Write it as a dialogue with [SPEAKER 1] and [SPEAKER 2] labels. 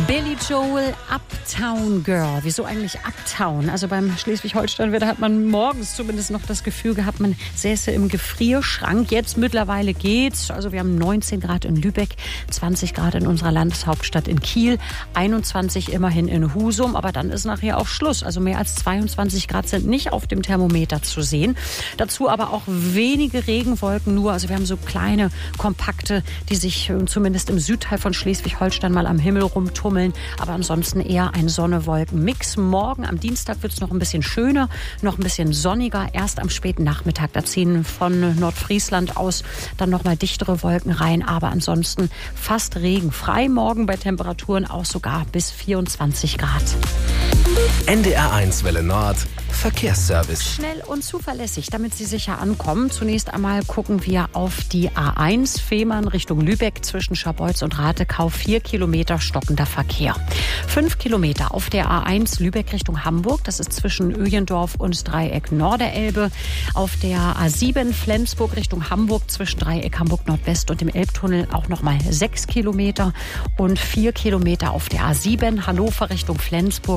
[SPEAKER 1] Billy Joel, Uptown Girl. Wieso eigentlich Uptown? Also beim Schleswig-Holstein-Wetter hat man morgens zumindest noch das Gefühl gehabt, man säße im Gefrierschrank. Jetzt mittlerweile geht's. Also wir haben 19 Grad in Lübeck, 20 Grad in unserer Landeshauptstadt in Kiel, 21 immerhin in Husum. Aber dann ist nachher auch Schluss. Also mehr als 22 Grad sind nicht auf dem Thermometer zu sehen. Dazu aber auch wenige Regenwolken nur. Also wir haben so kleine, kompakte, die sich zumindest im Südteil von Schleswig-Holstein mal am Himmel rumtummeln. Aber ansonsten eher ein Sonne-Wolken-Mix. Morgen am Dienstag wird es noch ein bisschen schöner, noch ein bisschen sonniger. Erst am späten Nachmittag, da ziehen von Nordfriesland aus dann noch mal dichtere Wolken rein. Aber ansonsten fast regenfrei. Morgen bei Temperaturen auch sogar bis 24 Grad.
[SPEAKER 2] NDR1 Welle Nord, Verkehrsservice.
[SPEAKER 1] Schnell und zuverlässig, damit Sie sicher ankommen. Zunächst einmal gucken wir auf die A1 Fehmarn Richtung Lübeck zwischen Scharbeutz und Ratekau. 4 Kilometer stockender Verkehr. 5 Kilometer auf der A1 Lübeck Richtung Hamburg. Das ist zwischen Öjendorf und Dreieck Norderelbe. Auf der A7 Flensburg Richtung Hamburg zwischen Dreieck Hamburg Nordwest und dem Elbtunnel auch nochmal 6 Kilometer. Und 4 Kilometer auf der A7 Hannover Richtung Flensburg